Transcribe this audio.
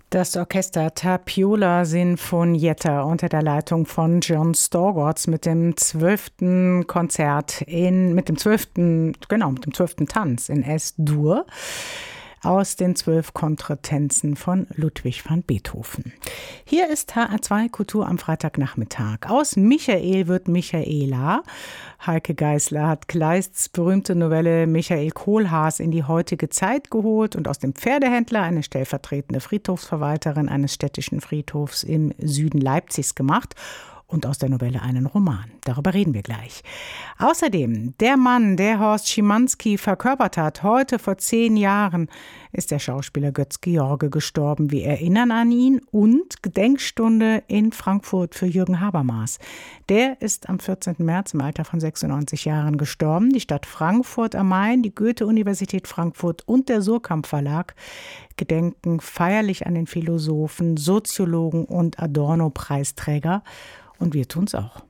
Das Orchester Tapiola Sinfonietta unter der Leitung von John Storgotz mit dem 12. Konzert mit dem 12. Tanz in S-Dur aus den 12 Konträtenzen von Ludwig van Beethoven. Hier ist HR2 Kultur am Freitagnachmittag. Aus Michael wird Michaela. Heike Geisler hat Kleists berühmte Novelle Michael Kohlhaas in die heutige Zeit geholt und aus dem Pferdehändler eine stellvertretende Friedhofsverwalterin eines städtischen Friedhofs im Süden Leipzigs gemacht und aus der Novelle einen Roman. Darüber reden wir gleich. Außerdem, der Mann, der Horst Schimanski verkörpert hat, heute vor 10 Jahren ist der Schauspieler Götz George gestorben. Wir erinnern an ihn und Gedenkstunde in Frankfurt für Jürgen Habermas. Der ist am 14. März im Alter von 96 Jahren gestorben. Die Stadt Frankfurt am Main, die Goethe-Universität Frankfurt und der Surkamp Verlag gedenken feierlich an den Philosophen, Soziologen und Adorno-Preisträger. Und wir tun's auch.